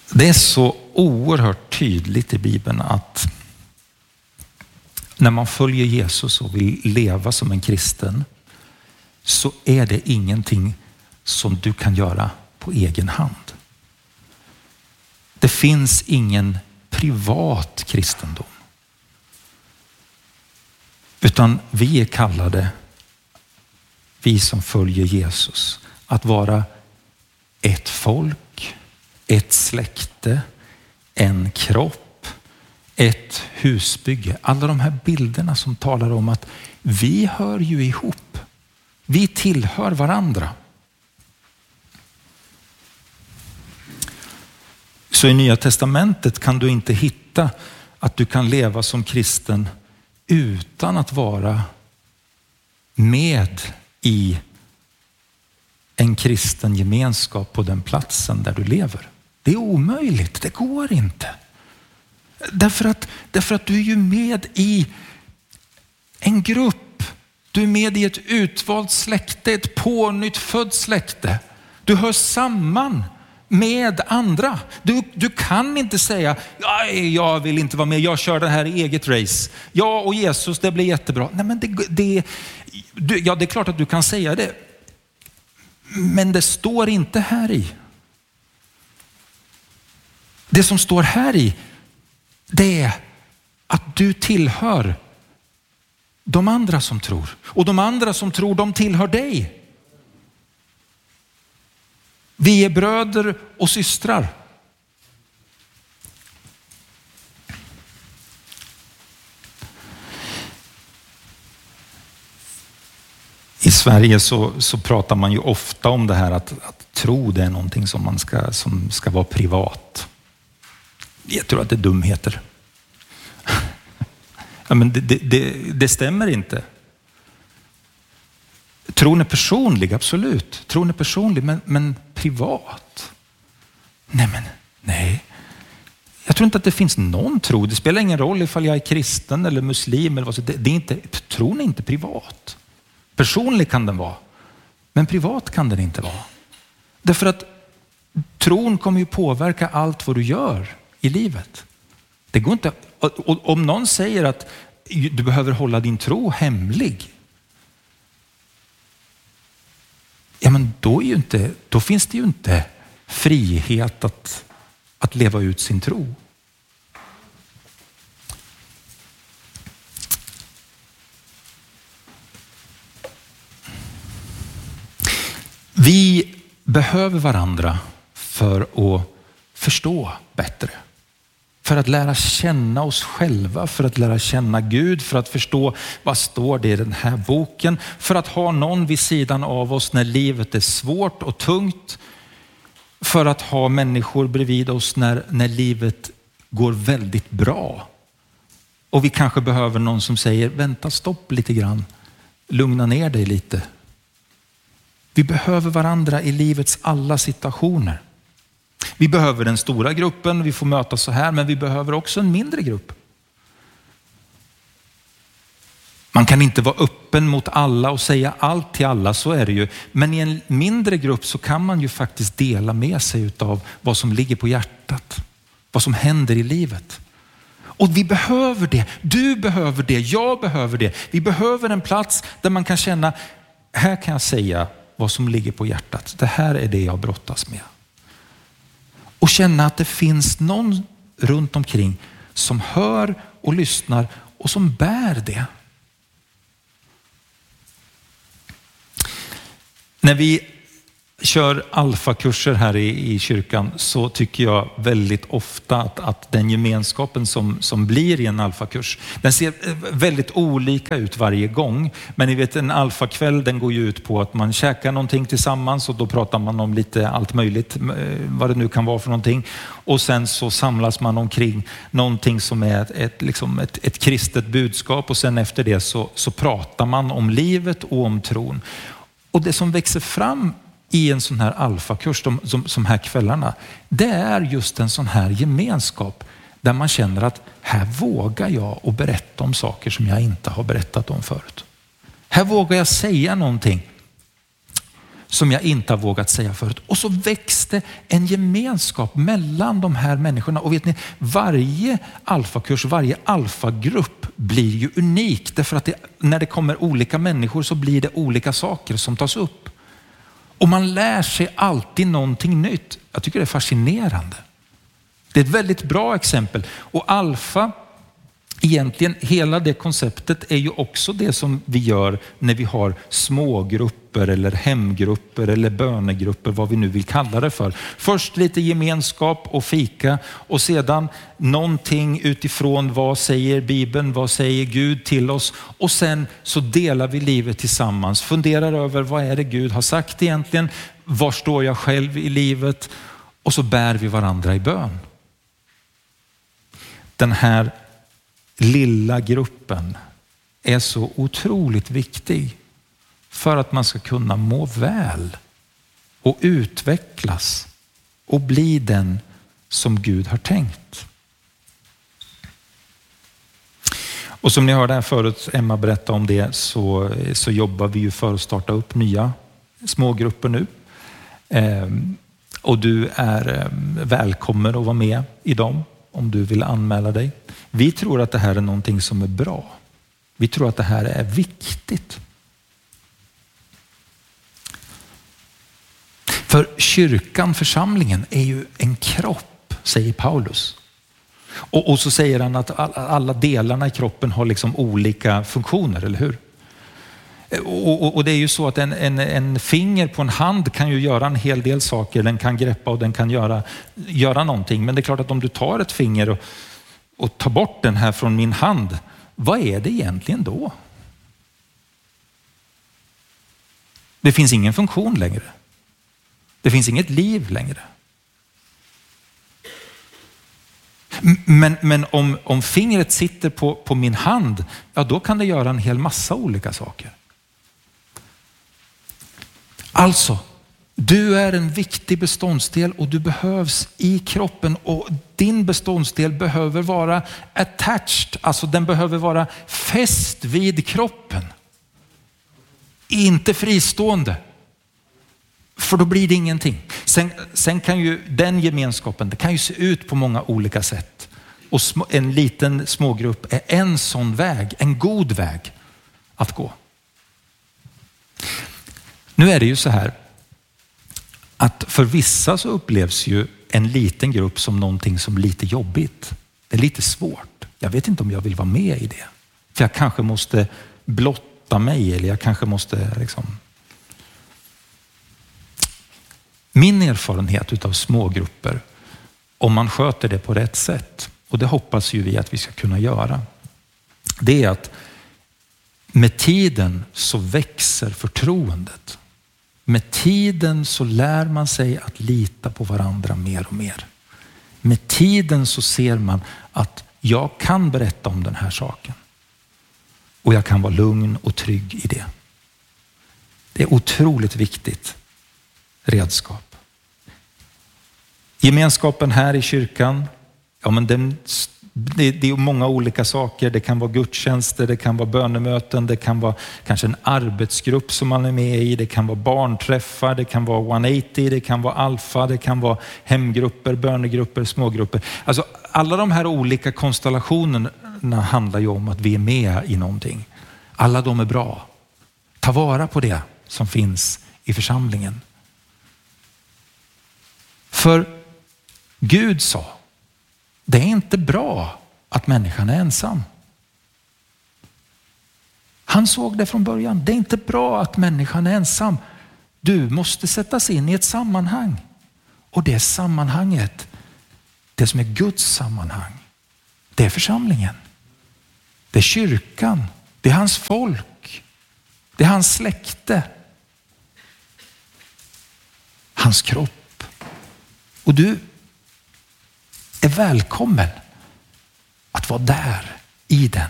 Det är så oerhört tydligt i Bibeln att när man följer Jesus och vill leva som en kristen så är det ingenting som du kan göra på egen hand. Det finns ingen privat kristendom. Utan vi är kallade, vi som följer Jesus, att vara ett folk, ett släkte, en kropp, ett husbygge. Alla de här bilderna som talar om att vi hör ju ihop. Vi tillhör varandra. Så i Nya testamentet kan du inte hitta att du kan leva som kristen utan att vara med i en kristen gemenskap på den platsen där du lever. Det är omöjligt, det går inte. Därför att du är ju med i en grupp. Du är med i ett utvalt släkte, ett pånyttfödd släkte. Du hör samman med andra. Du kan inte säga, jag vill inte vara med, jag kör det här i eget race. Jag och Jesus, det blir jättebra. Nej, men det är klart att du kan säga det. Men det står inte här i. Det som står här i, det är att du tillhör de andra som tror. Och de andra som tror, de tillhör dig. Vi är bröder och systrar. I Sverige så pratar man ju ofta om det här att tro, det är någonting som ska vara privat. Jag tror att det är dumheter. Ja, men det stämmer inte. Tron är personlig, absolut. Tron är personlig, men privat? Nej. Jag tror inte att det finns någon tro. Det spelar ingen roll ifall jag är kristen eller muslim. Eller vad så. Tron är inte privat. Personlig kan den vara, men privat kan den inte vara. Därför att tron kommer ju påverka allt vad du gör i livet. Det går inte. Om någon säger att du behöver hålla din tro hemlig, ja, men då finns det ju inte frihet att leva ut sin tro. Vi behöver varandra för att förstå bättre. För att lära känna oss själva, för att lära känna Gud, för att förstå vad står det i den här boken. För att ha någon vid sidan av oss när livet är svårt och tungt. För att ha människor bredvid oss när livet går väldigt bra. Och vi kanske behöver någon som säger, vänta, stopp lite grann. Lugna ner dig lite. Vi behöver varandra i livets alla situationer. Vi behöver den stora gruppen, vi får mötas så här, men vi behöver också en mindre grupp. Man kan inte vara öppen mot alla och säga allt till alla, så är det ju. Men i en mindre grupp så kan man ju faktiskt dela med sig av vad som ligger på hjärtat. Vad som händer i livet. Och vi behöver det. Du behöver det. Jag behöver det. Vi behöver en plats där man kan känna, här kan jag säga vad som ligger på hjärtat. Det här är det jag brottas med. Och känna att det finns någon runt omkring som hör och lyssnar och som bär det. När vi kör alfakurser här i kyrkan så tycker jag väldigt ofta att den gemenskapen som blir i en alfakurs, den ser väldigt olika ut varje gång. Men ni vet, en alfakväll, den går ju ut på att man käkar någonting tillsammans och då pratar man om lite allt möjligt, vad det nu kan vara för någonting. Och sen så samlas man omkring någonting som är ett kristet budskap, och sen efter det så pratar man om livet och om tron. Och det som växer fram i en sån här alfakurs, som här kvällarna, det är just en sån här gemenskap där man känner att här vågar jag att berätta om saker som jag inte har berättat om förut. Här vågar jag säga någonting som jag inte har vågat säga förut. Och så växte en gemenskap mellan de här människorna. Och vet ni, varje alfakurs, varje alfagrupp blir ju unik. Därför att när det kommer olika människor så blir det olika saker som tas upp. Och man lär sig alltid någonting nytt. Jag tycker det är fascinerande. Det är ett väldigt bra exempel. Och alfa, egentligen hela det konceptet är ju också det som vi gör när vi har smågrupper eller hemgrupper eller bönegrupper, vad vi nu vill kalla det för. Först lite gemenskap och fika och sedan någonting utifrån vad säger Bibeln, vad säger Gud till oss, och sen så delar vi livet tillsammans. Funderar över vad är det Gud har sagt egentligen, var står jag själv i livet, och så bär vi varandra i bön. Den här lilla gruppen är så otroligt viktig för att man ska kunna må väl och utvecklas och bli den som Gud har tänkt. Och som ni hörde här förut, Emma berätta om det, så jobbar vi ju för att starta upp nya smågrupper nu. Och du är välkommen att vara med i dem om du vill anmäla dig. Vi tror att det här är någonting som är bra. Vi tror att det här är viktigt. För kyrkan, församlingen, är ju en kropp, säger Paulus. Och så säger han att alla delarna i kroppen har liksom olika funktioner, eller hur? Och det är ju så att en finger på en hand kan ju göra en hel del saker. Den kan greppa och den kan göra någonting. Men det är klart att om du tar ett finger och tar bort den här från min hand, vad är det egentligen då? Det finns ingen funktion längre. Det finns inget liv längre. Men om fingret sitter på min hand, ja, då kan det göra en hel massa olika saker. Alltså, du är en viktig beståndsdel och du behövs i kroppen, och din beståndsdel behöver vara attached, alltså den behöver vara fäst vid kroppen. Inte fristående. För då blir det ingenting. Sen kan ju den gemenskapen, det kan ju se ut på många olika sätt. Och en liten smågrupp är en sån väg, en god väg att gå. Nu är det ju så här att för vissa så upplevs ju en liten grupp som någonting som är lite jobbigt. Det är lite svårt. Jag vet inte om jag vill vara med i det. För jag kanske måste blotta mig, eller jag kanske måste liksom... Min erfarenhet utav smågrupper, om man sköter det på rätt sätt, och det hoppas ju vi att vi ska kunna göra, det är att med tiden så växer förtroendet. Med tiden så lär man sig att lita på varandra mer och mer. Med tiden så ser man att jag kan berätta om den här saken. Och jag kan vara lugn och trygg i det. Det är otroligt viktigt redskap. Gemenskapen här i kyrkan, ja, men det är många olika saker. Det kan vara gudstjänster, det kan vara bönemöten, det kan vara kanske en arbetsgrupp som man är med i, det kan vara barnträffar, det kan vara 180, det kan vara alfa, det kan vara hemgrupper, bönegrupper, smågrupper. Alltså alla de här olika konstellationerna handlar ju om att vi är med i någonting. Alla de är bra. Ta vara på det som finns i församlingen. För Gud sa, det är inte bra att människan är ensam. Han såg det från början. Det är inte bra att människan är ensam. Du måste sättas in i ett sammanhang. Och det sammanhanget, det som är Guds sammanhang, det är församlingen. Det är kyrkan. Det är hans folk. Det är hans släkte. Hans kropp. Och du är välkommen att vara där i den.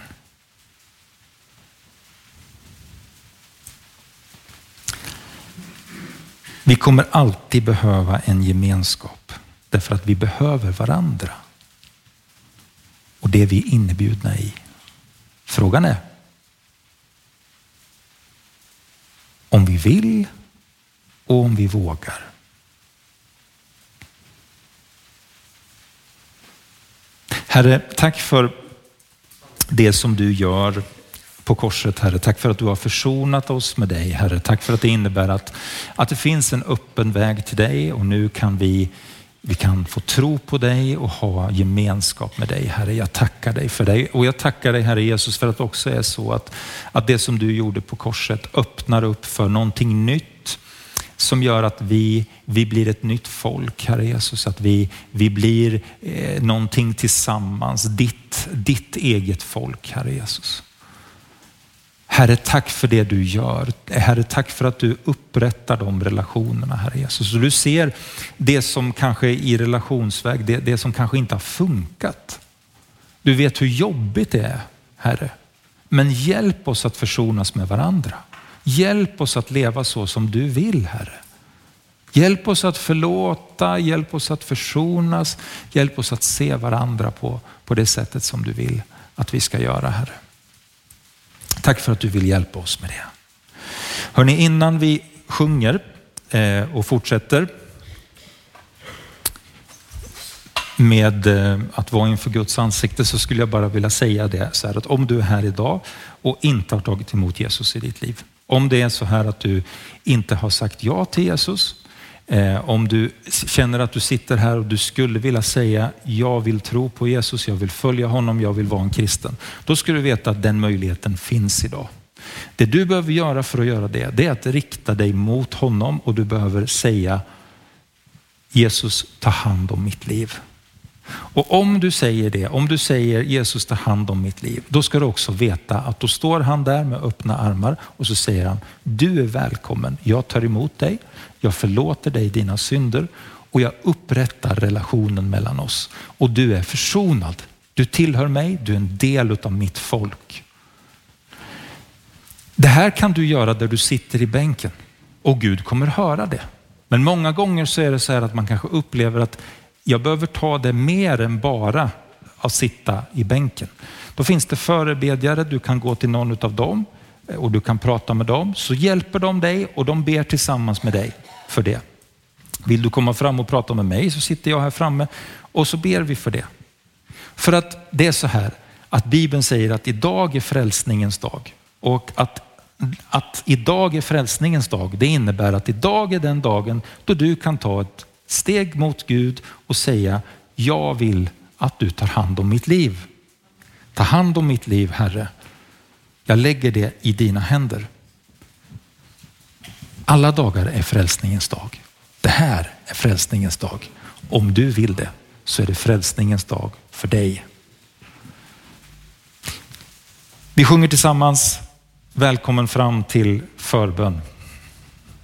Vi kommer alltid behöva en gemenskap därför att vi behöver varandra. Och det är vi inbjudna i. Frågan är om vi vill och om vi vågar. Herre, tack för det som du gör på korset, Herre. Tack för att du har försonat oss med dig, Herre. Tack för att det innebär att det finns en öppen väg till dig och nu kan vi kan få tro på dig och ha gemenskap med dig, Herre. Jag tackar dig för dig och jag tackar dig, Herre Jesus, för att det också är så att det som du gjorde på korset öppnar upp för någonting nytt som gör att vi blir ett nytt folk, Herre Jesus. Att vi blir någonting tillsammans, ditt eget folk, Herre Jesus. Herre, tack för det du gör. Herre, tack för att du upprättar de relationerna, Herre Jesus. Och du ser det som kanske i relationsväg, det som kanske inte har funkat. Du vet hur jobbigt det är, Herre. Men hjälp oss att försonas med varandra. Hjälp oss att leva så som du vill, Herre. Hjälp oss att förlåta, hjälp oss att försonas, hjälp oss att se varandra på det sättet som du vill att vi ska göra, Herre. Tack för att du vill hjälpa oss med det. Hörrni, innan vi sjunger och fortsätter med att vara inför Guds ansikte, så skulle jag bara vilja säga det så här, att om du är här idag och inte har tagit emot Jesus i ditt liv, om det är så här att du inte har sagt ja till Jesus, om du känner att du sitter här och du skulle vilja säga jag vill tro på Jesus, jag vill följa honom, jag vill vara en kristen, då ska du veta att den möjligheten finns idag. Det du behöver göra för att göra det är att rikta dig mot honom och du behöver säga Jesus, ta hand om mitt liv. Och om du säger det, om du säger Jesus, ta hand om mitt liv, då ska du också veta att då står han där med öppna armar och så säger han, du är välkommen, jag tar emot dig, jag förlåter dig dina synder och jag upprättar relationen mellan oss. Och du är försonad, du tillhör mig, du är en del av mitt folk. Det här kan du göra där du sitter i bänken och Gud kommer höra det. Men många gånger så är det så här att man kanske upplever att jag behöver ta det mer än bara att sitta i bänken. Då finns det förebedjare, du kan gå till någon av dem och du kan prata med dem. Så hjälper de dig och de ber tillsammans med dig för det. Vill du komma fram och prata med mig så sitter jag här framme och så ber vi för det. För att det är så här att Bibeln säger att idag är frälsningens dag. Och att idag är frälsningens dag, det innebär att idag är den dagen då du kan ta ett steg mot Gud och säga, jag vill att du tar hand om mitt liv. Ta hand om mitt liv, Herre. Jag lägger det i dina händer. Alla dagar är frälsningens dag. Det här är frälsningens dag. Om du vill det så är det frälsningens dag för dig. Vi sjunger tillsammans. Välkommen fram till förbön.